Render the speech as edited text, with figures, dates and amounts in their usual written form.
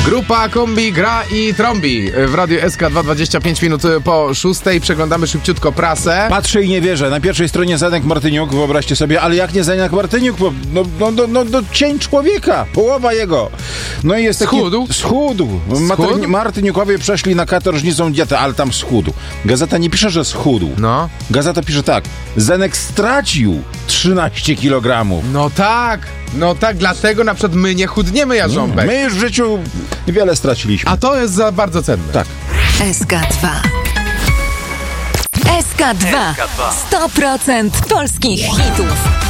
Grupa Kombi gra i trąbi. W Radiu SK2 25 minut po 6. Przeglądamy szybciutko prasę. Patrzę i nie wierzę. Na pierwszej stronie Zenek Martyniuk, wyobraźcie sobie, ale jak nie Zenek Martyniuk? Cień człowieka, połowa jego. No i jest taki... Schudł. Martyniukowie przeszli na katorżnicą dietę, ale tam schudł. Gazeta nie pisze, że schudł. No. Gazeta pisze tak. Zenek stracił 13 kg. No tak, dlatego na przykład my nie chudniemy, Jarząbek. My już w życiu wiele straciliśmy. A to jest za bardzo cenne. Tak. SK2. SK2. 100% polskich hitów.